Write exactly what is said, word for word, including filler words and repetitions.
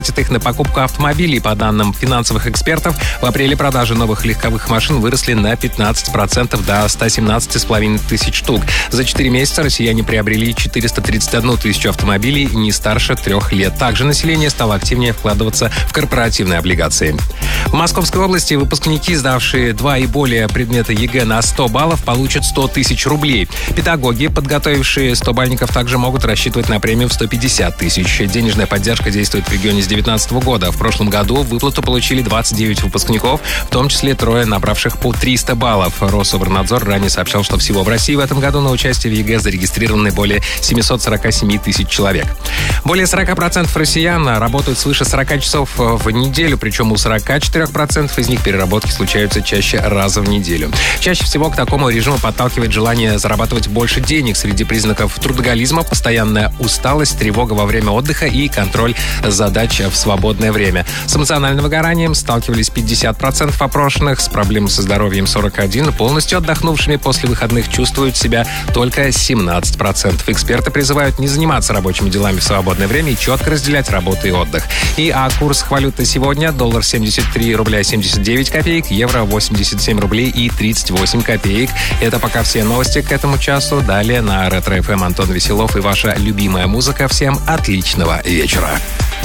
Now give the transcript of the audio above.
их на покупку автомобилей. По данным финансовых экспертов, в апреле продажи новых легковых машин выросли на пятнадцать процентов до ста семнадцати с половиной тысяч штук. За четыре месяца россияне приобрели четыреста тридцать одну тысячу автомобилей не старше трех лет. Также население стало активнее вкладываться в корпоративные облигации. В Московской области выпускники, сдавшие два и более предмета ЕГЭ на сто баллов, получат сто тысяч рублей. Педагоги, подготовившие стобальников, также могут рассчитывать на премию в сто пятьдесят тысяч. Денежная поддержка действует в регионе с две тысячи девятнадцатого года. В прошлом году выплату получили двадцать девять выпускников, в том числе трое, набравших по триста баллов. Рособорнадзор ранее сообщал, что всего в России в этом году на участие в ЕГЭ зарегистрированы более семьсот сорок семь тысяч человек. Более сорок процентов россиян работают свыше сорока часов в неделю, причем у сорока четырёх процентов из них переработки случаются чаще раза в неделю. Чаще всего к такому режиму подталкивает желание зарабатывать больше денег. Среди признаков трудоголизма постоянная усталость, тревога во время отдыха и контроль задач в свободное время. С эмоциональным выгоранием сталкивались пятьдесят процентов опрошенных, с проблемами со здоровьем сорок один процент, полностью отдохнувшими после выходных чувствуют себя только семнадцать процентов. Эксперты призывают не заниматься рабочими делами в свободное время и четко разделять работу и отдых. И а курс валюты сегодня: доллар семьдесят три рубля семьдесят девять копеек, евро восемьдесят семь рублей и тридцать восемь копеек. Это пока все новости к этому часу. Далее на Ретро-эф эм Антон Веселов и ваша любимая музыка. Всем отличного вечера.